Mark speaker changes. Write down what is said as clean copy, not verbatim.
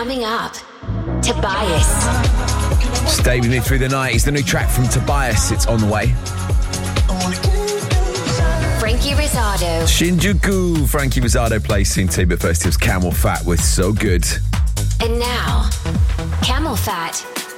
Speaker 1: Coming up, Tobias.
Speaker 2: Stay with me through the night. It's the new track from Tobias. It's on the way.
Speaker 1: Frankie Rizardo.
Speaker 2: Shinjuku. Frankie Rizardo placing two, but first it was Camel Fat with So Good.
Speaker 1: And now, Camel Fat